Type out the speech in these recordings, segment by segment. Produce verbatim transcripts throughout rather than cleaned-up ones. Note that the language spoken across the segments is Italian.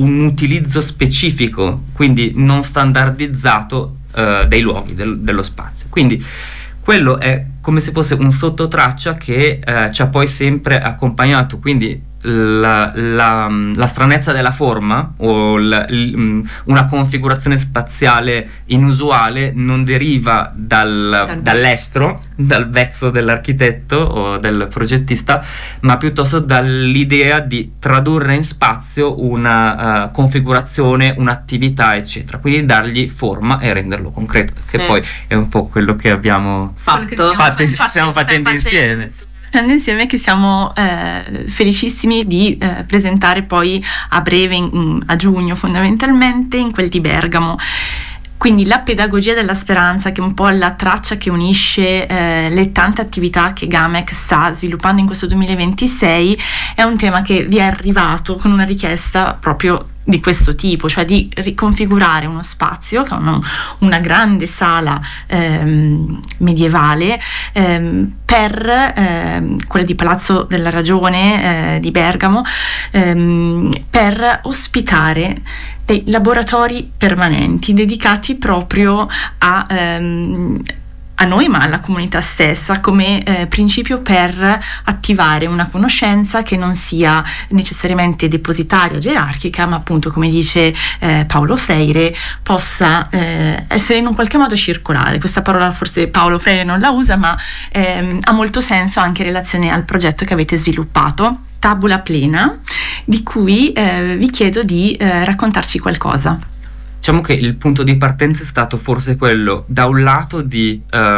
un utilizzo specifico, quindi non standardizzato uh, dei luoghi, del, dello spazio. Quindi quello è come se fosse un sottotraccia che uh, ci ha poi sempre accompagnato, quindi La, la, la stranezza della forma o la, l, una configurazione spaziale inusuale non deriva dal, dall'estero, dal vezzo dell'architetto o del progettista, ma piuttosto dall'idea di tradurre in spazio una uh, configurazione, un'attività, eccetera, quindi dargli forma e renderlo concreto, che sì. Poi è un po' quello che abbiamo fatto, che stiamo, fatto, stiamo, stiamo facendo insieme. insieme che siamo eh, felicissimi di eh, presentare poi a breve, in, a giugno fondamentalmente, in quel di Bergamo. Quindi la pedagogia della speranza, che è un po' la traccia che unisce eh, le tante attività che GAMEC sta sviluppando in questo duemilaventisei, è un tema che vi è arrivato con una richiesta proprio di questo tipo, cioè di riconfigurare uno spazio che è una, una grande sala ehm, medievale ehm, per ehm, quella di Palazzo della Ragione eh, di Bergamo, ehm, per ospitare dei laboratori permanenti dedicati proprio a ehm, a noi ma alla comunità stessa, come eh, principio per attivare una conoscenza che non sia necessariamente depositaria o gerarchica, ma appunto, come dice eh, Paulo Freire, possa eh, essere in un qualche modo circolare. Questa parola forse Paulo Freire non la usa, ma ehm, ha molto senso anche in relazione al progetto che avete sviluppato, Tabula Plena, di cui eh, vi chiedo di eh, raccontarci qualcosa. Diciamo che il punto di partenza è stato forse quello, da un lato, di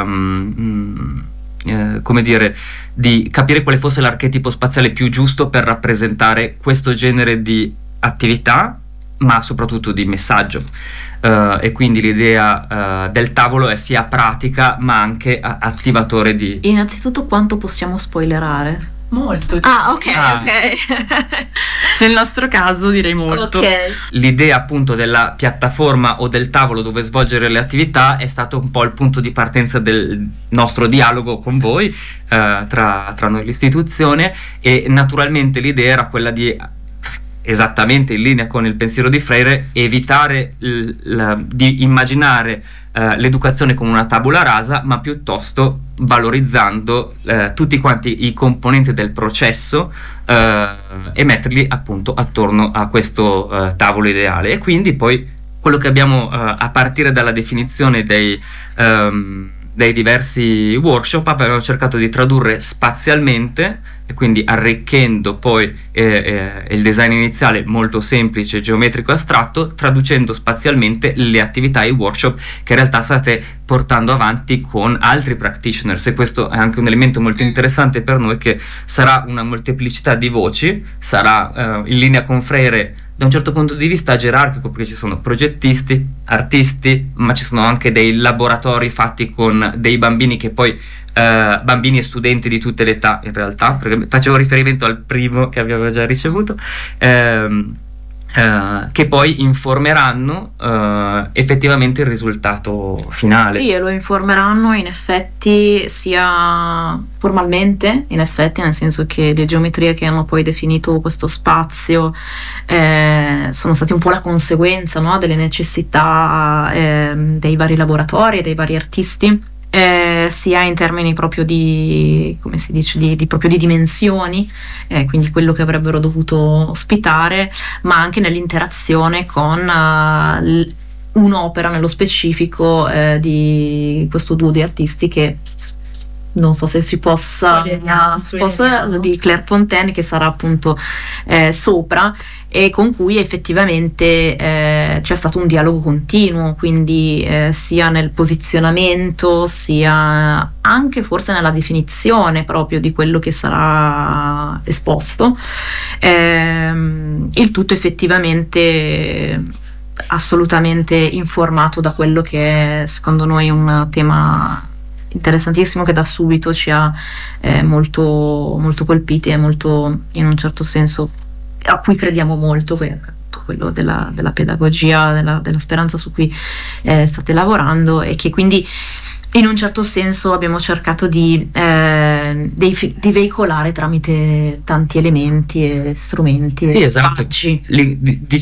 um, eh, come dire, di capire quale fosse l'archetipo spaziale più giusto per rappresentare questo genere di attività, ma soprattutto di messaggio. Uh, e quindi l'idea uh, del tavolo è sia pratica ma anche a- attivatore di... Innanzitutto, quanto possiamo spoilerare? Molto. Ah, ok, ah. ok. Nel nostro caso direi molto. Okay. L'idea appunto della piattaforma o del tavolo dove svolgere le attività è stato un po' il punto di partenza del nostro dialogo con voi, eh, tra, tra noi e l'istituzione, e naturalmente l'idea era quella di, esattamente in linea con il pensiero di Freire, evitare l, la, di immaginare Uh, l'educazione come una tabula rasa, ma piuttosto valorizzando uh, tutti quanti i componenti del processo uh, e metterli appunto attorno a questo uh, tavolo ideale. E quindi poi quello che abbiamo, uh, a partire dalla definizione dei, um, dei diversi workshop, abbiamo cercato di tradurre spazialmente, e quindi arricchendo poi eh, eh, il design iniziale molto semplice, geometrico e astratto, traducendo spazialmente le attività e i workshop che in realtà state portando avanti con altri practitioners. E questo è anche un elemento molto interessante per noi, che sarà una molteplicità di voci, sarà eh, in linea con Freire da un certo punto di vista gerarchico, perché ci sono progettisti, artisti, ma ci sono anche dei laboratori fatti con dei bambini che poi Uh, bambini e studenti di tutte le età, in realtà, perché facevo riferimento al primo che abbiamo già ricevuto, ehm, uh, che poi informeranno uh, effettivamente il risultato finale. Sì, e lo informeranno in effetti sia formalmente, in effetti, nel senso che le geometrie che hanno poi definito questo spazio eh, sono stati un po' la conseguenza, no, delle necessità eh, dei vari laboratori e dei vari artisti. Eh, sia in termini proprio di, come si dice, di, di proprio di dimensioni, eh, quindi quello che avrebbero dovuto ospitare, ma anche nell'interazione con uh, l- un'opera nello specifico eh, di questo duo di artisti che non so se si possa, possa di Claire Fontaine, che sarà appunto eh, sopra, e con cui effettivamente eh, c'è stato un dialogo continuo, quindi eh, sia nel posizionamento sia anche forse nella definizione proprio di quello che sarà esposto, eh, il tutto effettivamente assolutamente informato da quello che è secondo noi un tema interessantissimo, che da subito ci ha eh, molto, molto colpiti e molto, in un certo senso, a cui crediamo molto, quello della, della pedagogia, della, della speranza su cui eh, state lavorando, e che quindi in un certo senso abbiamo cercato di, eh, di, di veicolare tramite tanti elementi e strumenti. Sì, esatto. Li,